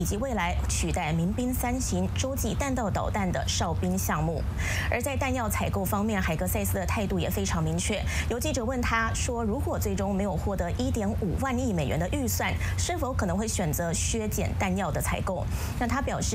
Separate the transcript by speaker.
Speaker 1: 以及未来取代民兵3型洲际弹道导弹的哨兵项目。而在弹药采购方面，海格塞斯的态度也非常明确。有记者问他说，如果最终没有获得1.5万亿美元的预算，是否可能会选择削减弹药的采购？那他表示。